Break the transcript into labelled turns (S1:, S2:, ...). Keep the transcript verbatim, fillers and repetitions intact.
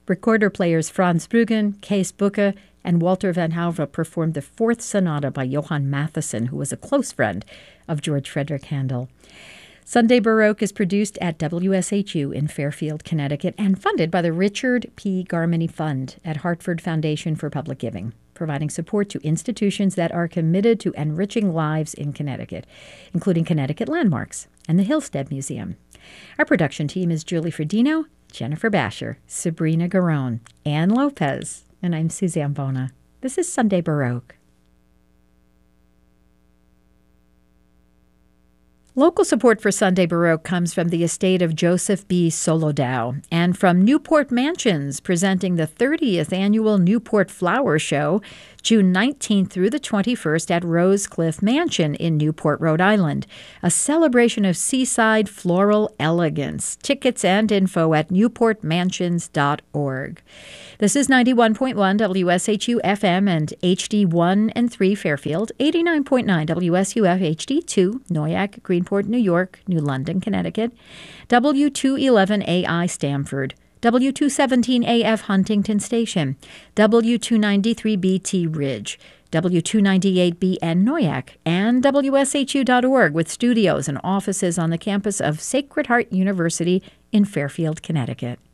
S1: Recorder players Franz Bruggen, Kees Bucke, and Walter van Hauve performed the Fourth Sonata by Johann Mattheson, who was a close friend of George Frederick Handel. Sunday Baroque is produced at W S H U in Fairfield, Connecticut, and funded by the Richard P. Garmany Fund at Hartford Foundation for Public Giving, providing support to institutions that are committed to enriching lives in Connecticut, including Connecticut Landmarks and the Hillstead Museum. Our production team is Julie Fredino, Jennifer Basher, Sabrina Garone, Ann Lopez, and I'm Suzanne Bona. This is Sunday Baroque. Local support for Sunday Baroque comes from the estate of Joseph B. Solodow and from Newport Mansions, presenting the thirtieth Annual Newport Flower Show, June nineteenth through the twenty-first at Rose Cliff Mansion in Newport, Rhode Island, a celebration of seaside floral elegance. Tickets and info at newport mansions dot org. This is ninety-one point one W S H U F M and H D one and three Fairfield, eighty-nine point nine W S U F H D two, Noyac, Greenport, New York, New London, Connecticut, W two eleven A I Stamford, W two seventeen A F Huntington Station, W two ninety-three B T Ridge, W two ninety-eight B N Noyac, and W S H U dot org with studios and offices on the campus of Sacred Heart University in Fairfield, Connecticut.